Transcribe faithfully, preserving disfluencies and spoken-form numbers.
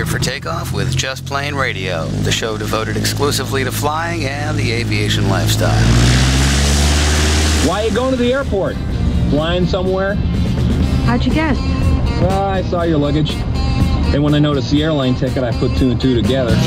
for takeoff with Just Plane Radio, the show devoted exclusively to flying and the aviation lifestyle. Why are you going to the airport? Flying somewhere? How'd you guess? Well, I saw your luggage. And when I noticed the airline ticket, I put two and two together.